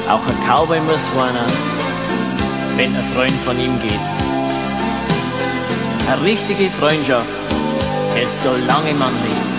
Auch ein Cowboy muss weinen, wenn ein Freund von ihm geht. Eine richtige Freundschaft hält so lange man lebt.